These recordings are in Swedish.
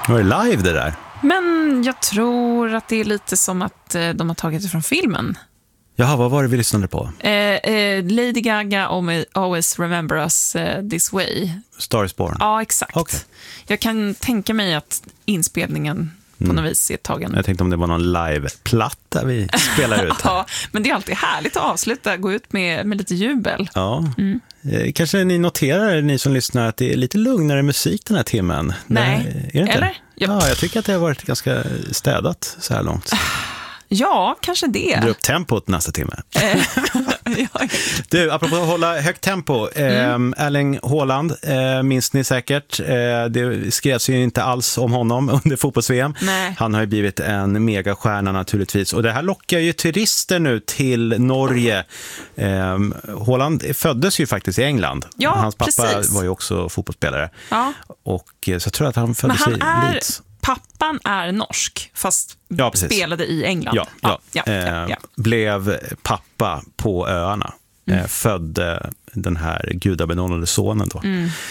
Var det live det där? Men jag tror att det är lite som att de har tagit det från filmen. Jaha, vad var det vi lyssnade på? Lady Gaga, Always Remember Us This Way. Star is Born? Ja, exakt. Okay. Jag kan tänka mig att inspelningen på något vis är tagen. Jag tänkte om det var någon live-platta vi spelar ut här. Ja, men det är alltid härligt att avsluta, gå ut med lite jubel. Ja, kanske ni noterar, ni som lyssnar, att det är lite lugnare musik den här timmen. Nej, är det inte? Eller? Ja, jag tycker att det har varit ganska städat så här långt. Ja, kanske det. Dra upp tempot nästa timme. Du, apropå att hålla högt tempo, Erling Haaland, minns ni säkert. Det skrevs ju inte alls om honom under fotbolls-VM. Nej. Han har ju blivit en megastjärna naturligtvis. Och det här lockar ju turister nu till Norge. Haaland föddes ju faktiskt i England. Ja, hans pappa precis. var ju också fotbollsspelare. Ja. Och så jag tror att han föddes i Leeds. Pappan är norsk, fast spelade i England. Ja. Blev pappa på öarna. Födde den här gudabenådade sonen då.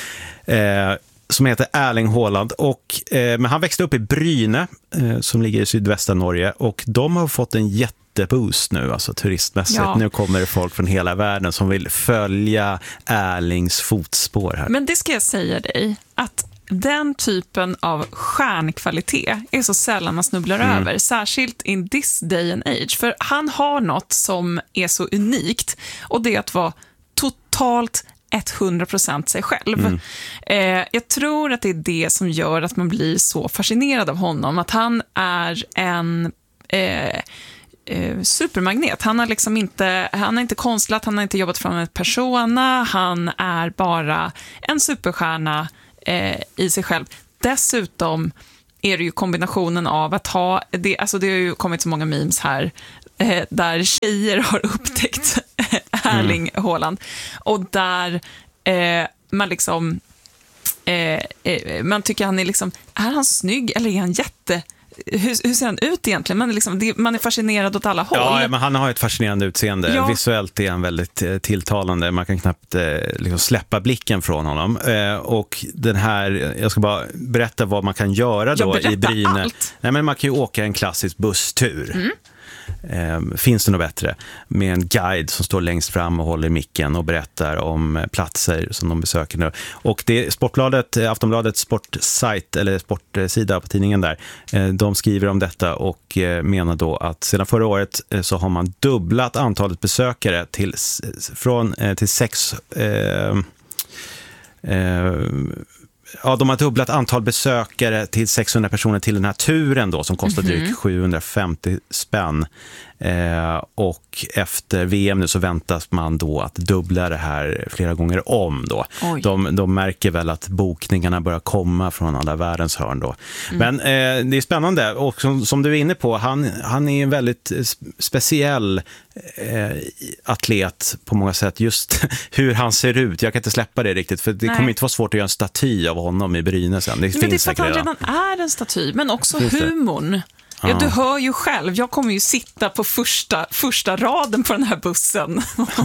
Som heter Erling Haaland. Men han växte upp i Bryne, som ligger i sydvästra Norge. Och de har fått en jätteboost nu, alltså turistmässigt. Ja. Nu kommer det folk från hela världen som vill följa Erlings fotspår här. Men det ska jag säga dig, att den typen av stjärnkvalitet är så sällan man snubblar över, särskilt in this day and age. För han har något som är så unikt, och det är att vara totalt 100% sig själv. Jag tror att det är det som gör att man blir så fascinerad av honom, att han är en supermagnet. Han har liksom inte konstlat, han har inte jobbat fram en persona, han är bara en superstjärna i sig själv. Dessutom är det ju kombinationen av att ha det, alltså det har ju kommit så många memes här där tjejer har upptäckt Erling Haaland, och där man liksom man tycker han är liksom, är han snygg eller är han hur ser han ut egentligen? Man är fascinerad åt alla håll. Ja, men han har ett fascinerande utseende. Ja. Visuellt är han väldigt tilltalande. Man kan knappt liksom släppa blicken från honom. Och den här, jag ska bara berätta vad man kan göra då i Bryne. Allt. Nej, men man kan ju åka en klassisk busstur. Finns det något bättre med en guide som står längst fram och håller micken och berättar om platser som de besöker nu. Och det är Sportbladet, Aftonbladets sportsajt eller sportsida på tidningen där, de skriver om detta och menar då att sedan förra året så har man dubblat antalet besökare till 6 de har dubblat antal besökare till 600 personer till den här turen då, som kostar drygt 750 spänn. Och efter VM nu så väntas man då att dubbla det här flera gånger om då. De märker väl att bokningarna börjar komma från alla världens hörn då. Men det är spännande, och som du är inne på, han är en väldigt speciell atlet på många sätt, just hur han ser ut. Jag kan inte släppa det riktigt, för det kommer inte vara svårt att göra en staty av honom i Bryne sen. Det är för att han redan är en staty, men också humorn. Ja, du hör ju själv, jag kommer ju sitta på första raden på den här bussen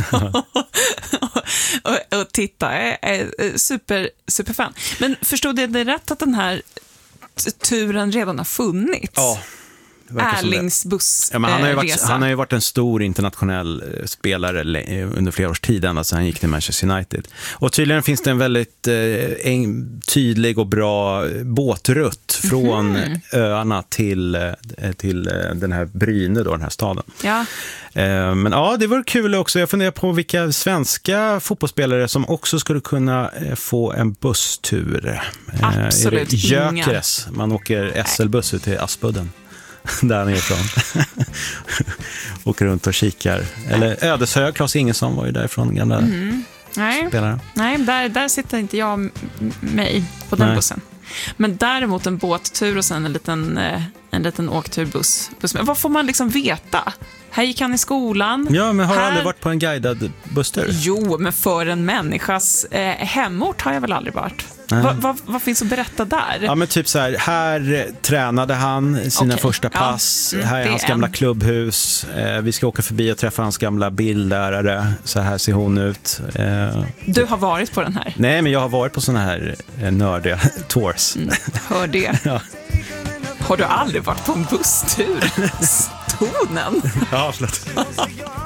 och titta. Jag är superfan. Men förstod jag det rätt att den här turen redan har funnits? Ja. Erlings bussresa. Ja, men han har ju varit en stor internationell spelare under flera års tid, ända sedan han gick till Manchester United. Och tydligen finns det en väldigt tydlig och bra båtrutt från öarna till den här Bryne då, den här staden. Ja. Men ja, det var kul också. Jag funderar på vilka svenska fotbollsspelare som också skulle kunna få en busstur. Absolut Jökeres. Man åker SL-buss ut till Aspudden. Där han är ifrån. Åker runt och kikar. Eller Ödeshög, Claes Ingesson var ju därifrån, gamla spelare. Nej, där sitter inte jag mig på den bussen. Men däremot en båttur och sen en liten åkturbuss. Vad får man liksom veta? Här gick han i skolan. Ja, men har du aldrig varit på en guidad busstur? Jo, men för en människas hemort har jag väl aldrig varit. Vad finns att berätta där? Ja, men typ så här tränade han sina första pass. Här är hans gamla klubbhus. Vi ska åka förbi och träffa hans gamla bildlärare. Så här ser hon ut. Du har varit på den här? Nej, men jag har varit på såna här nördiga tours. Hör det. Ja. Har du aldrig varit på en busstur? Tonen? Ja, förlåt.